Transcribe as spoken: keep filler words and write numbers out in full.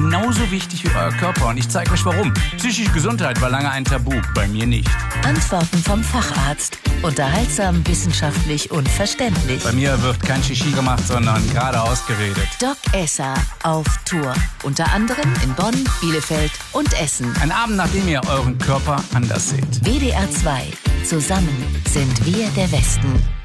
genauso wichtig wie euer Körper und ich zeige euch warum. Psychische Gesundheit war lange ein Tabu, bei mir nicht. Antworten vom Facharzt. Unterhaltsam, wissenschaftlich und verständlich. Bei mir wird kein Shishi gemacht, sondern geradeaus geredet. Doc Esser auf Tour. Unter anderem in Bonn, Bielefeld und Essen. Ein Abend, nachdem ihr euren Körper anders seht. W D R zwei. Zusammen sind wir der Westen.